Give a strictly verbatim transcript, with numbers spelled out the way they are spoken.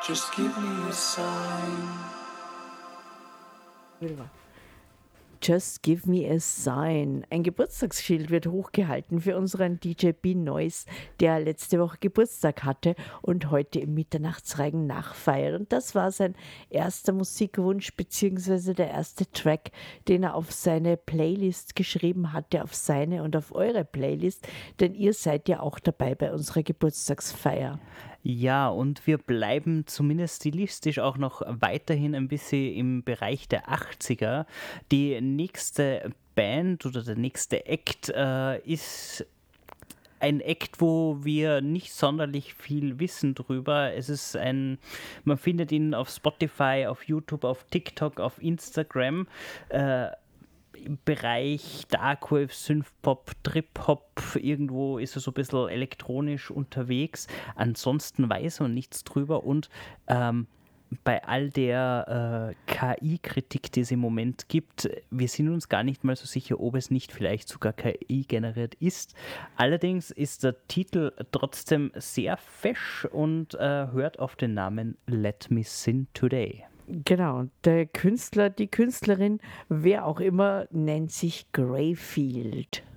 Just give me a sign. Just Give Me a Sign. Ein Geburtstagsschild wird hochgehalten für unseren D J B-Noise, der letzte Woche Geburtstag hatte und heute im Mitternachtsreigen nachfeiert. Und das war sein erster Musikwunsch beziehungsweise der erste Track, den er auf seine Playlist geschrieben hatte, auf seine und auf eure Playlist, denn ihr seid ja auch dabei bei unserer Geburtstagsfeier. Ja, und wir bleiben zumindest stilistisch auch noch weiterhin ein bisschen im Bereich der achtziger. Die nächste Band oder der nächste Act äh, ist ein Act, wo wir nicht sonderlich viel wissen drüber. Es ist ein, man findet ihn auf Spotify, auf YouTube, auf TikTok, auf Instagram. Äh, Im Bereich Darkwave, Synthpop, Trip-Hop, irgendwo ist er so ein bisschen elektronisch unterwegs. Ansonsten weiß man nichts drüber und ähm, bei all der äh, K I-Kritik, die es im Moment gibt, wir sind uns gar nicht mal so sicher, ob es nicht vielleicht sogar K I generiert ist. Allerdings ist der Titel trotzdem sehr fesch und äh, hört auf den Namen Let Me Sin Today. Genau, der Künstler, die Künstlerin, wer auch immer, nennt sich Greyfield.